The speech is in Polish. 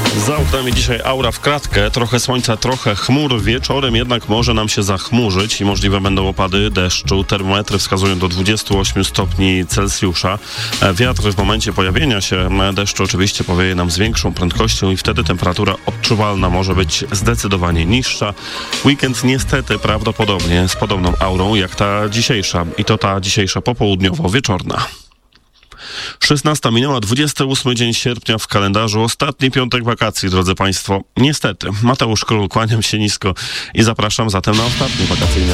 Za oknami dzisiaj aura w kratkę, trochę słońca, trochę chmur. Wieczorem jednak może nam się zachmurzyć i możliwe będą opady deszczu. Termometry wskazują do 28 stopni Celsjusza. Wiatr w momencie pojawienia się deszczu oczywiście powieje nam z większą prędkością i wtedy temperatura odczuwalna może być zdecydowanie niższa. Weekend niestety prawdopodobnie z podobną aurą jak ta dzisiejsza i to ta dzisiejsza popołudniowo-wieczorna. 16 minęła, 28 dzień sierpnia w kalendarzu, ostatni piątek wakacji, drodzy Państwo. Niestety, Mateusz Król, kłaniam się nisko i zapraszam zatem na ostatnie wakacyjne